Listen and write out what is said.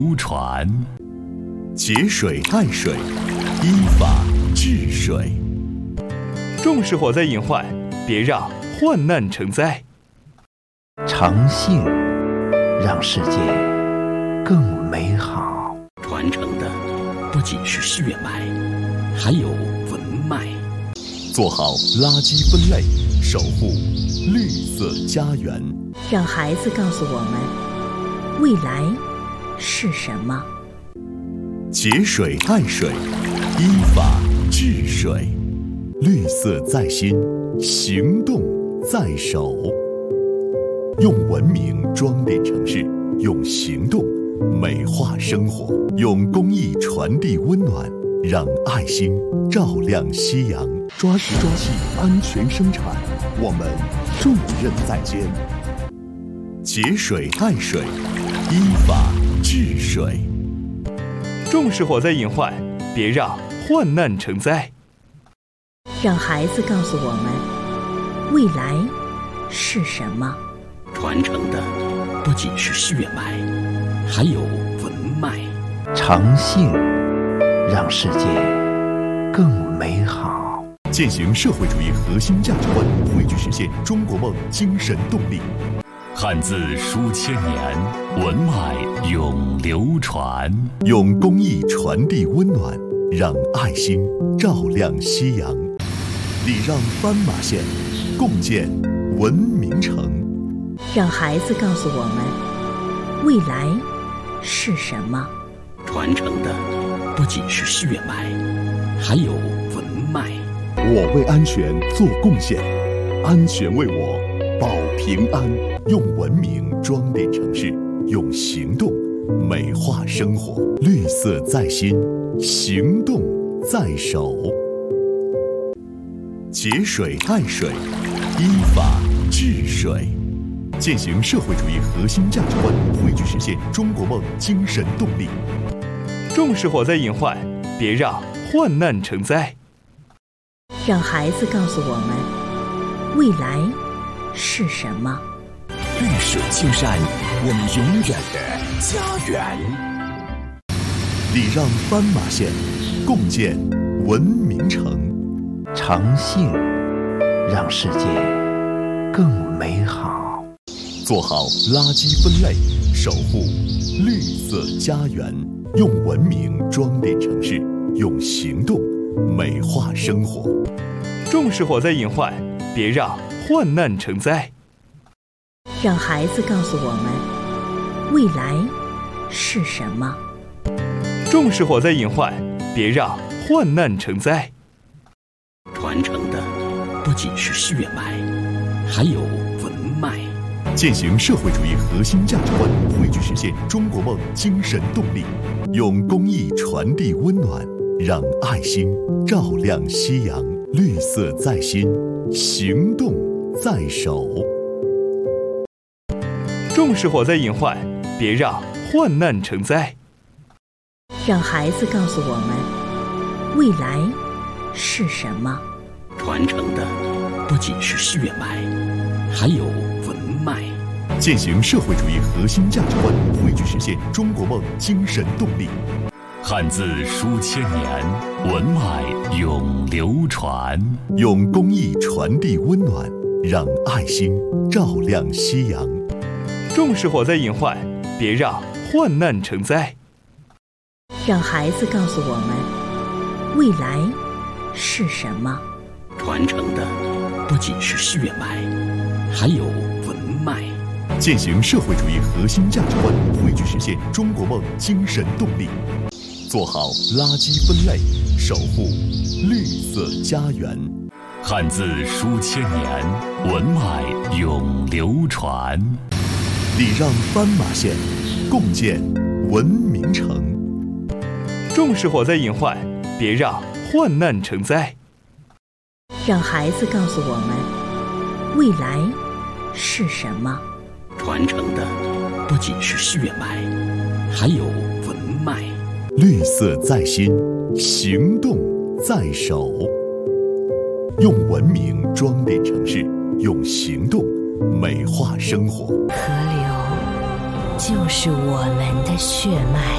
流传，节水爱水，依法治水。重视火灾隐患，别让患难成灾。 诚信让世界更美好。 传承的不仅是血脉，还有文脉。 做好垃圾分类，守护绿色家园。 让孩子告诉我们，未来是什么？ 节水爱水，依法治水。绿色在心，行动在手。用文明装点城市，用行动美化生活，用公益传递温暖，让爱心照亮夕阳。抓实抓细，安全生产，我们重任在肩。节水爱水，依法治水。重视火灾隐患，别让患难成灾。 让孩子告诉我们，未来是什么？ 传承的不仅是血脉，还有文脉。 诚信让世界更美好。 践行社会主义核心价值观，汇聚实现中国梦精神动力。汉字书千年，文脉永流传。用公益传递温暖，让爱心照亮夕阳。礼让斑马线，共建文明城。 让孩子告诉我们，未来是什么？ 传承的不仅是血脉，还有文脉。 我为安全做贡献，安全为我保平安。用文明装点城市，用行动美化生活。绿色在心，行动在手。节水爱水，依法治水。践行社会主义核心价值观，汇聚实现中国梦精神动力。重视火灾隐患，别让患难成灾。 让孩子告诉我们，未来是什么？ 绿水青山，我们永远的家园。 礼让斑马线，共建文明城。 诚信让世界更美好。 做好垃圾分类，守护绿色家园。用文明装点城市，用行动美化生活。重视火灾隐患，别让患难成灾。 让孩子告诉我们，未来是什么？ 重视火灾隐患，别让患难成灾。 传承的不仅是血脉，还有文脉。 践行社会主义核心价值观，汇聚实现中国梦精神动力。用公益传递温暖，让爱心照亮夕阳。绿色在心，行动在手。重视火灾隐患，别让患难成灾。 让孩子告诉我们，未来是什么？ 传承的不仅是血脉，还有文脉。 践行社会主义核心价值观，汇聚实现中国梦精神动力。汉字书千年，文脉永流传。用公益传递温暖，让爱心照亮夕阳。重视火灾隐患，别让患难成灾。 让孩子告诉我们，未来是什么？ 传承的不仅是血脉，还有文脉。 践行社会主义核心价值观，汇聚实现中国梦精神动力。做好垃圾分类，守护绿色家园。汉字书千年，文脉永流传。礼让斑马线，共建文明城。重视火灾隐患，别让患难成灾。 让孩子告诉我们，未来是什么？ 传承的不仅是血脉，还有文脉。 绿色在心，行动在手。用文明装点城市，用行动美化生活。 河流就是我们的血脉，